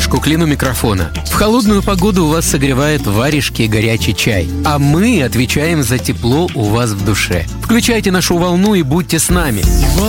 поддержку клину микрофона. В холодную погоду у вас согревает варежки и горячий чай, а мы отвечаем за тепло у вас в душе. Включайте нашу волну и будьте с нами.